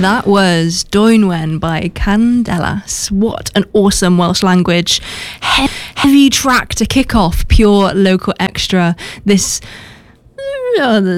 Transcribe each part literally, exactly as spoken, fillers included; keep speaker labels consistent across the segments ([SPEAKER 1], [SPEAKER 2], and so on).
[SPEAKER 1] That was Dwynwen by Candelas. What an awesome Welsh language he- heavy track to kick off Pure Local Extra this rather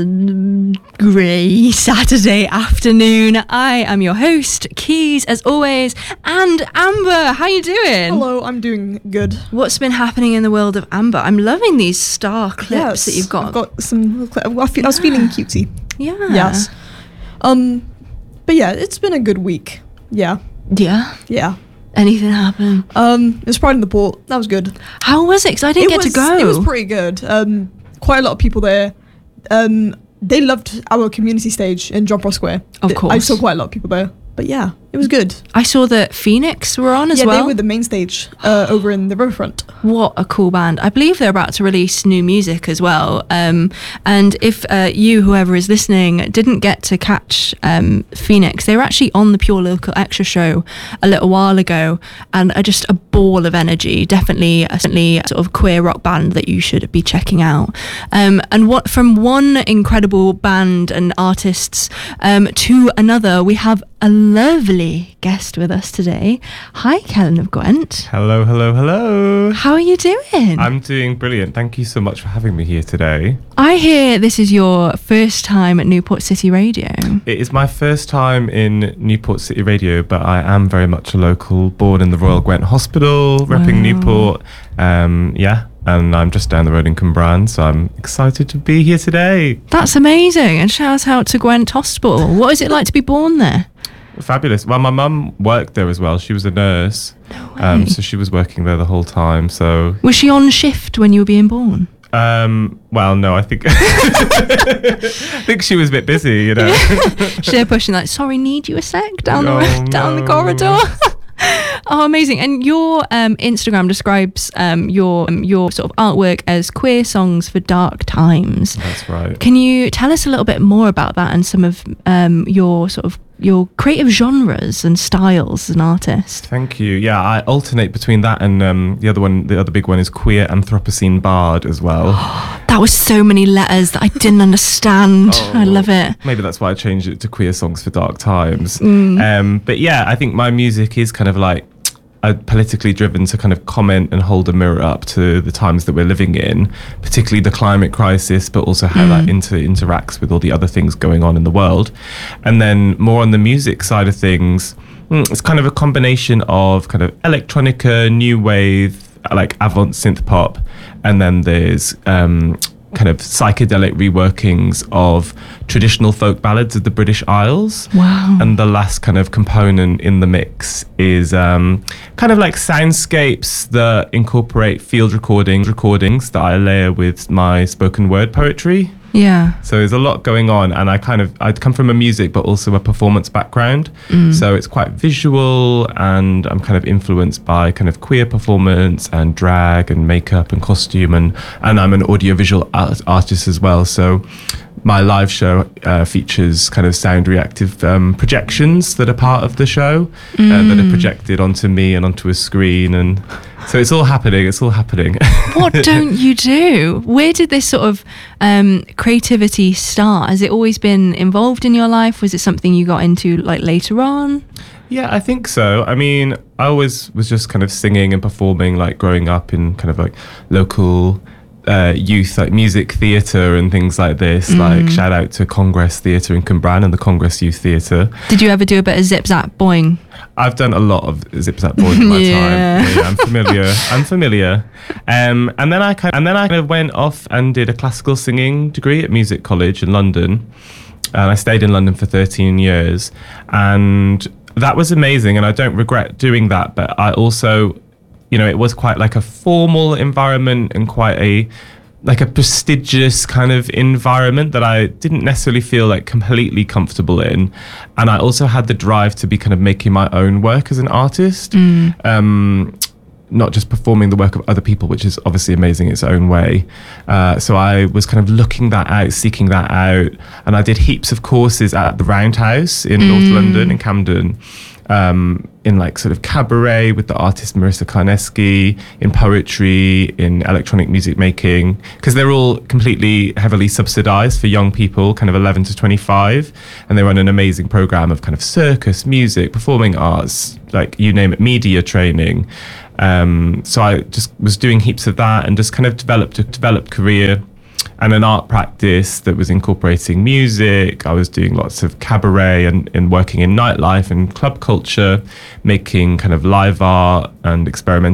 [SPEAKER 1] grey Saturday afternoon. I am your host, Keys, as always, and Amber. How you doing?
[SPEAKER 2] Hello, I'm doing good.
[SPEAKER 1] What's been happening in the world of Amber? I'm loving these star clips
[SPEAKER 2] yes, that
[SPEAKER 1] you've got.
[SPEAKER 2] I've got some. I was feeling cutesy.
[SPEAKER 1] Yeah.
[SPEAKER 2] Yes. Um, but yeah, it's been a good week. Yeah.
[SPEAKER 1] Yeah.
[SPEAKER 2] Yeah.
[SPEAKER 1] Anything happen?
[SPEAKER 2] Um, it was Pride in the Port. That was good.
[SPEAKER 1] How was it? Because I didn't
[SPEAKER 2] it
[SPEAKER 1] get
[SPEAKER 2] was,
[SPEAKER 1] to go.
[SPEAKER 2] It was pretty good. Um, quite a lot of people there. Um, they loved our community stage in John Ross Square.
[SPEAKER 1] Of course.
[SPEAKER 2] I saw quite a lot of people there. But yeah, it was good.
[SPEAKER 1] I saw that Phoenix were on as
[SPEAKER 2] yeah,
[SPEAKER 1] well.
[SPEAKER 2] Yeah, they were the main stage uh, over in the Riverfront.
[SPEAKER 1] What a cool band. I believe they're about to release new music as well. Um, and if uh, you, whoever is listening, didn't get to catch um, Phoenix, they were actually on the Pure Local Extra show a little while ago, and are just a ball of energy. Definitely, definitely a sort of queer rock band that you should be checking out. Um, and what from one incredible band and artists um, to another, we have a lovely guest with us today. Hi, Kellen of Gwent.
[SPEAKER 3] Hello, hello, hello.
[SPEAKER 1] How are you doing?
[SPEAKER 3] I'm doing brilliant. Thank you so much for having me here today.
[SPEAKER 1] I hear this is your first time at Newport City Radio.
[SPEAKER 3] It is my first time in Newport City Radio, but I am very much a local, born in the Royal Gwent Hospital, repping
[SPEAKER 1] Wow.
[SPEAKER 3] Newport. Um, yeah, and I'm just down the road in Cwmbran, so I'm excited to be here today.
[SPEAKER 1] That's amazing. And shout out to Gwent Hospital. What is it like to be born there?
[SPEAKER 3] Fabulous. Well, my mum worked there as well. She was a nurse.
[SPEAKER 1] No way.
[SPEAKER 3] Um, so she was working there the whole time. So
[SPEAKER 1] Was she on shift when you were being born?
[SPEAKER 3] Um, well, no, I think I think she was a bit busy, you know.
[SPEAKER 1] She's pushing like, sorry, need you a sec down the
[SPEAKER 3] Oh,
[SPEAKER 1] road, down the
[SPEAKER 3] no.
[SPEAKER 1] corridor. Oh, amazing. And your um, Instagram describes um, your um, your sort of artwork as queer songs for dark times.
[SPEAKER 3] That's right.
[SPEAKER 1] Can you tell us a little bit more about that and some of um, your sort of your creative genres and styles as an artist?
[SPEAKER 3] Thank you. Yeah, I alternate between that and um, the other one. The other big one is Queer Anthropocene Bard as well.
[SPEAKER 1] That was so many letters that I didn't understand.
[SPEAKER 3] Oh,
[SPEAKER 1] I love it.
[SPEAKER 3] Maybe that's why I changed it to Queer Songs for Dark Times.
[SPEAKER 1] Mm.
[SPEAKER 3] Um, but yeah, I think my music is kind of like uh, politically driven to kind of comment and hold a mirror up to the times that we're living in, particularly the climate crisis, but also how
[SPEAKER 1] Mm.
[SPEAKER 3] that inter- interacts with all the other things going on in the world. And then more on the music side of things, mm, it's kind of a combination of kind of electronica, new wave, like avant synth pop, and then there's um, kind of psychedelic reworkings of traditional folk ballads of the British Isles.
[SPEAKER 1] Wow.
[SPEAKER 3] And the last kind of component in the mix is um, kind of like soundscapes that incorporate field recordings, recordings that I layer with my spoken word poetry.
[SPEAKER 1] Yeah.
[SPEAKER 3] So there's a lot going on, and I kind of I come from a music but also a performance background.
[SPEAKER 1] Mm.
[SPEAKER 3] So it's quite visual, and I'm kind of influenced by kind of queer performance and drag and makeup and costume, and and I'm an audiovisual art- artist as well. So my live show uh, features kind of sound reactive um, projections that are part of the show,
[SPEAKER 1] Mm.
[SPEAKER 3] uh, that are projected onto me and onto a screen, and so it's all happening. It's all happening.
[SPEAKER 1] What don't you do? Where did this sort of um, creativity start? Has it always been involved in your life? Was it something you got into like later on?
[SPEAKER 3] Yeah, I think so. I mean, I always was just kind of singing and performing, like growing up in kind of like local uh, youth, like music theatre and things like this.
[SPEAKER 1] Mm.
[SPEAKER 3] Like shout out to Congress Theatre in Cwmbran and the Congress Youth Theatre.
[SPEAKER 1] Did you ever do a bit of zip zap boing?
[SPEAKER 3] I've done a lot of zip zap board in my
[SPEAKER 1] Yeah.
[SPEAKER 3] time. Yeah, yeah, I'm familiar. I'm familiar. Um, and then I kind and then I kind of went off and did a classical singing degree at Music College in London. And I stayed in London for thirteen years, and that was amazing. And I don't regret doing that. But I also, you know, it was quite like a formal environment and quite a like a prestigious kind of environment that I didn't necessarily feel like completely comfortable in. And I also had the drive to be kind of making my own work as an artist,
[SPEAKER 1] Mm.
[SPEAKER 3] um, not just performing the work of other people, which is obviously amazing in its own way. Uh, so I was kind of looking that out, seeking that out. And I did heaps of courses at the Roundhouse in
[SPEAKER 1] Mm.
[SPEAKER 3] North London, in Camden. Um, in like sort of cabaret with the artist Marissa Karneski, in poetry, in electronic music making, because they're all completely heavily subsidized for young people, kind of eleven to twenty-five. And they run an amazing program of kind of circus, music, performing arts, like you name it, media training. Um, so I just was doing heaps of that and just kind of developed a developed career and an art practice that was incorporating music. I was doing lots of cabaret and, and working in nightlife and club culture, making kind of live art and experimental